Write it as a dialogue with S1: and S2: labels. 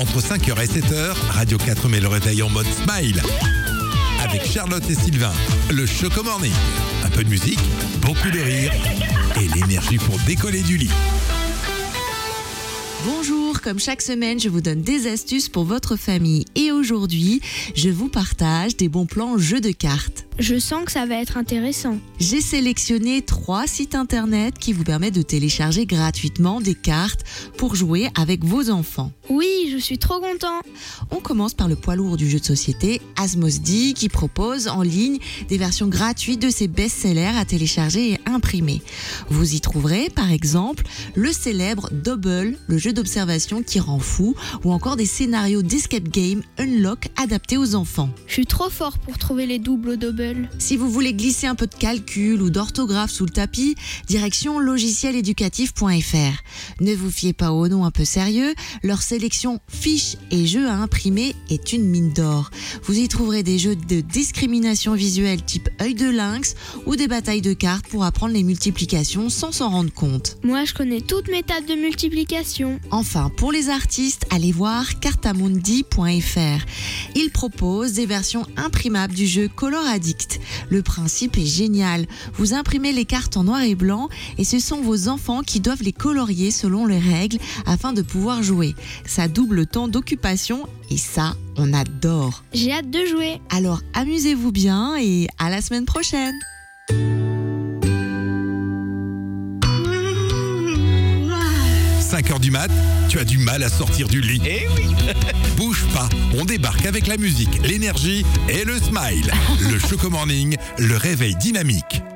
S1: entre 5h et 7h, Radio 4 met le réveil en mode smile. Avec Charlotte et Sylvain, le Choco Morning. Un peu de musique, beaucoup de rire et l'énergie pour décoller du lit.
S2: Bonjour, comme chaque semaine, je vous donne des astuces pour votre famille. Et aujourd'hui, je vous partage des bons plans jeux de cartes.
S3: Je sens que ça va être intéressant.
S2: J'ai sélectionné 3 sites internet qui vous permettent de télécharger gratuitement des cartes pour jouer avec vos enfants.
S3: Oui, je suis trop content.
S2: On commence par le poids lourd du jeu de société Asmodee qui propose en ligne des versions gratuites de ses best-sellers à télécharger et imprimer. Vous y trouverez par exemple le célèbre Double, le jeu d'observation qui rend fou, ou encore des scénarios d'escape game Unlock adaptés aux enfants.
S3: Je suis trop fort pour trouver les doubles au double.
S2: Si vous voulez glisser un peu de calcul ou d'orthographe sous le tapis, direction logicieléducatif.fr. Ne vous fiez pas aux noms un peu sérieux, leur sélection fiches et jeux à imprimer est une mine d'or. Vous y trouverez des jeux de discrimination visuelle type œil de lynx ou des batailles de cartes pour apprendre les multiplications sans s'en rendre compte.
S3: Moi, je connais toutes mes tables de multiplication.
S2: Enfin, pour les artistes, allez voir cartamundi.fr. Ils proposent des versions imprimables du jeu Color Addict. Le principe est génial. Vous imprimez les cartes en noir et blanc et ce sont vos enfants qui doivent les colorier selon les règles afin de pouvoir jouer. Ça double le temps d'occupation et ça, on adore.
S3: J'ai hâte de jouer.
S2: Alors amusez-vous bien et à la semaine prochaine.
S1: 5h du mat, tu as du mal à sortir du lit.
S4: Eh oui.
S1: Bouge pas, on débarque avec la musique, l'énergie et le smile. Le Choco Morning, le réveil dynamique.